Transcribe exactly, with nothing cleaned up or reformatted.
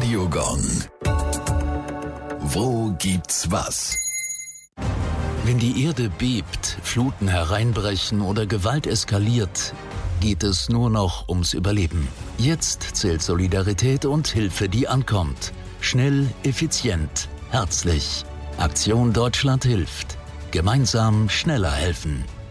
Radiogong. Wo gibt's was? Wenn die Erde bebt, Fluten hereinbrechen oder Gewalt eskaliert, geht es nur noch ums Überleben. Jetzt zählt Solidarität und Hilfe, die ankommt. Schnell, effizient, herzlich. Aktion Deutschland hilft. Gemeinsam schneller helfen.